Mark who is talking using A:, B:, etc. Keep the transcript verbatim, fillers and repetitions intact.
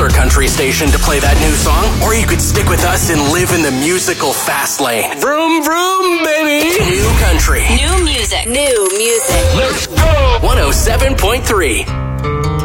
A: older country station to play that new song, or you could stick with us and live in the musical fast lane. Vroom, vroom, baby. New country.
B: New music. New music.
A: Let's go. one oh seven point three.